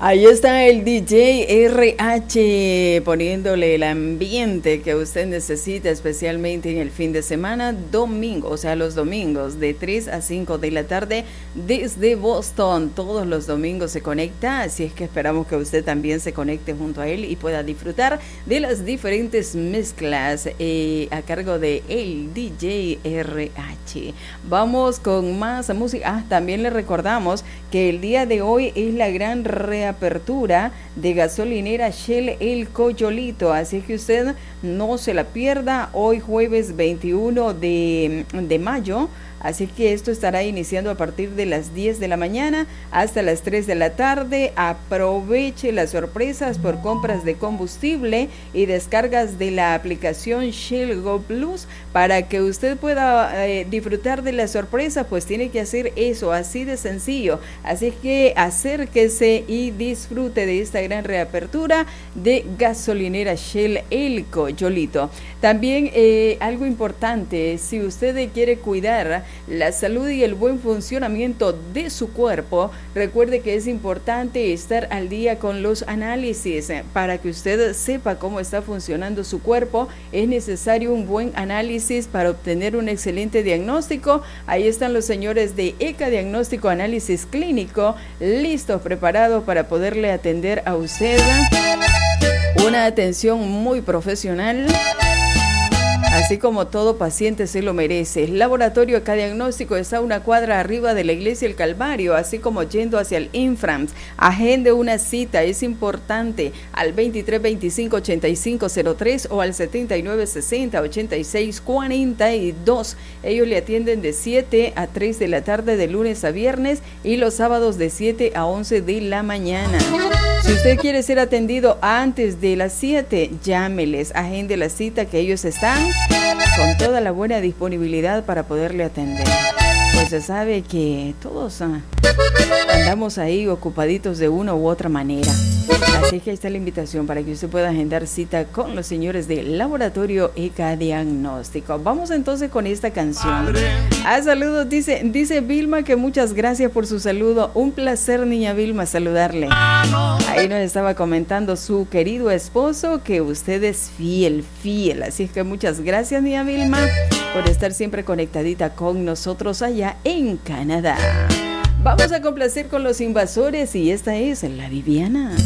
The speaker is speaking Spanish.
Ahí está el DJ RH poniéndole el ambiente que usted necesita, especialmente en el fin de semana, domingo, o sea, los domingos de 3 a 5 de la tarde desde Boston. Todos los domingos se conecta, así es que esperamos que usted también se conecte junto a él y pueda disfrutar de las diferentes mezclas a cargo de el DJ RH. Vamos con más música. También le recordamos que el día de hoy es la gran reapertura de gasolinera Shell El Coyolito, así que usted no se la pierda hoy jueves 21 de mayo. Así que esto estará iniciando a partir de las 10 de la mañana hasta las 3 de la tarde. Aproveche las sorpresas por compras de combustible y descargas de la aplicación Shell Go Plus para que usted pueda disfrutar de la sorpresa. Pues tiene que hacer eso, así de sencillo. Así que acérquese y disfrute de esta gran reapertura de gasolinera Shell El Coyolito. También algo importante, si usted quiere cuidar la salud y el buen funcionamiento de su cuerpo, recuerde que es importante estar al día con los análisis. Para que usted sepa cómo está funcionando su cuerpo, es necesario un buen análisis para obtener un excelente diagnóstico. Ahí están los señores de ECA Diagnóstico Análisis Clínico, listos, preparados para poderle atender a usted. Una atención muy profesional, así como todo paciente se lo merece. El laboratorio ECA Diagnóstico está a una cuadra arriba de la iglesia El Calvario, así como yendo hacia el Inframs. Agende una cita, es importante, al 2325-8503 o al 7960-8642. Ellos le atienden de 7 a 3 de la tarde de lunes a viernes y los sábados de 7 a 11 de la mañana. Si usted quiere ser atendido antes de las 7, llámeles, agende la cita, que ellos están con toda la buena disponibilidad para poderle atender. Pues se sabe que todos andamos ahí ocupaditos de una u otra manera. Así que ahí está la invitación para que usted pueda agendar cita con los señores del Laboratorio ECA Diagnóstico. Vamos entonces con esta canción. Saludos, dice Vilma que muchas gracias por su saludo. Un placer, niña Vilma, saludarle. Ahí nos estaba comentando su querido esposo que usted es fiel. Así que muchas gracias, niña Vilma, por estar siempre conectadita con nosotros allá en Canadá. Vamos a complacer con los Invasores y esta es La Viviana.